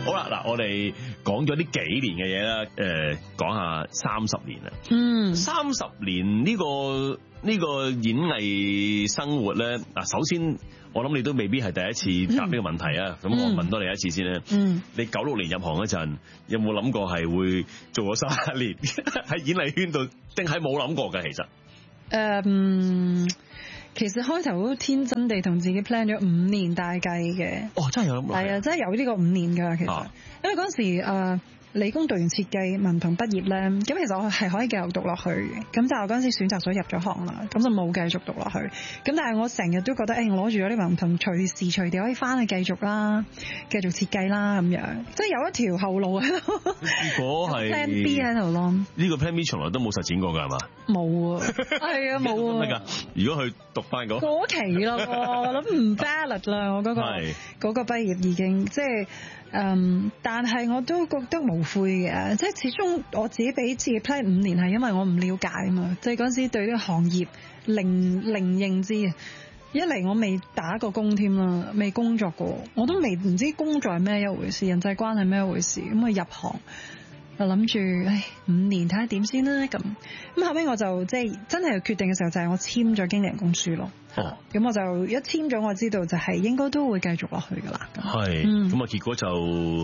好啦，嗱，我哋講咗呢幾年嘅嘢啦，講下30年啦。30年呢個演藝生活咧，嗱，首先我諗你都未必係第一次答呢個問題啊。咁我問多你一次先啦。你96年入行嗰陣，有冇諗過係會做咗30年喺演藝圈度？定係冇諗過嘅？其實， 其實開頭都天真地同自己 plan 咗5年大計嘅。 哦，真係有咁耐？ 係啊，真係有呢個5年㗎。其實，因為嗰陣時理工讀完設計文憑畢業咧，咁其實我係可以繼續讀落去嘅。咁但係我嗰陣時選擇咗入咗行啦，咁就冇繼續讀落去。咁但係我成日都覺得，我攞住咗啲文憑，隨時隨地可以翻去繼續啦，繼續設計啦咁樣，即係有一條後路喺度。 結果係 plan B 喺度咯。呢個 plan B 從來都冇實踐過㗎係嘛？ 冇啊，係啊，冇啊。 如果佢讀翻嗰過期啦，我諗唔 valid 啦，我嗰個畢業已經即係。但係我都覺得無悔嘅，即係始終我自己俾自己 plan 5年係因為我唔了解啊嘛，即係嗰陣時對呢個行業零認知啊，一嚟我未打過工添啦，未工作過，我都未唔知工作係咩一回事，人際關係咩一回事，咁啊入行就諗住5年睇下點先啦，咁後尾我就即係真係決定嘅時候就係我簽咗經理人公書咯。咁我就一簽咗，我知道就係應該都會繼續落去噶啦。係， 咁啊結果就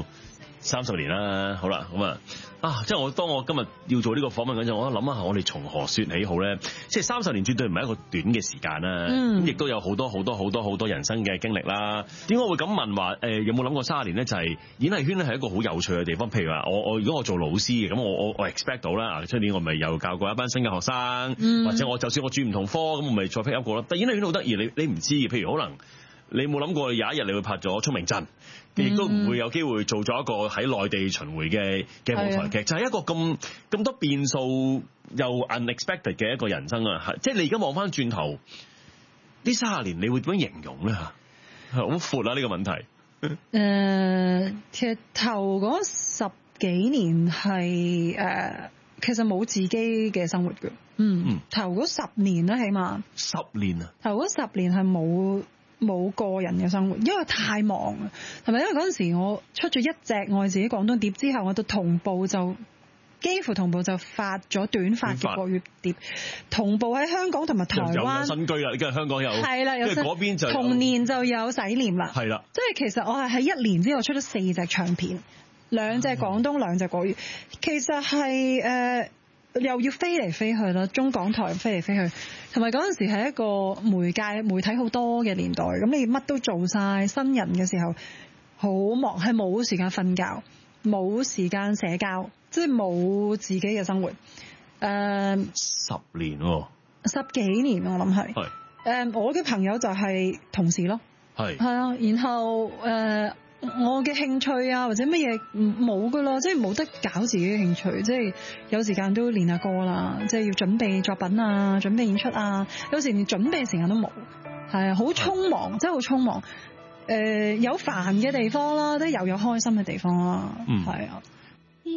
30年啦。好啦，咁即係當我今日要做呢個訪問嗰陣，我諗下我哋從何說起好咧？即係30年絕對唔係一個短嘅時間啦。咁亦都有好多人生嘅經歷啦。點解會咁問話？有冇諗過30年咧？就係演藝圈咧係一個好有趣嘅地方。譬如話我如果我做老師嘅，咁我 expect 到啦。出年我咪又教過一班新嘅學生，或者我就算我轉唔同科，咁我咪再 pick up 過啦。但演藝圈好得意，你唔知嘅。譬如可能你冇諗過有一日你會拍咗《聰明鎮》，亦都唔會有機會做咗一個喺內地巡迴嘅舞台劇，就係一個咁多變數又 unexpected 嘅一個人生啊！即係你而家望翻轉頭呢30年，你會點樣形容咧？好闊啊呢個問題。 其實頭嗰10幾年係其實冇自己嘅生活嘅。頭嗰10年啦，起碼 10年啊！ 頭嗰10年係冇個人嘅生活，因為太忙啦，係咪？因為嗰陣時我出咗一隻我自己廣東碟之後，我就幾乎同步就發咗短發嘅國語碟，同步喺香港同埋台灣有新居啦，而家香港有係啦， 跟住嗰邊就同年就有洗臉啦， 係啦， 即係其實我係喺1年之後出咗4隻唱片，2隻廣東，2隻國語，其實係又要飛嚟飛去啦，中港台飛嚟飛去，同埋嗰陣時係一個媒體好多嘅年代，咁你乜都做晒，新人嘅時候好忙，係冇時間瞓覺，冇時間社交，即係冇自己嘅生活。10 年喎 ，10幾年我諗係。我嘅朋友就係同事咯，係啊，然後我嘅興趣啊或者乜嘢冇噶咯，即係冇得搞自己嘅興趣，即係有時間都練下歌啦，即係要準備作品啊，準備演出啊，有時連準備時間都冇，係啊，好匆忙，真係好匆忙。有煩嘅地方啦，都有開心嘅地方啦，係啊。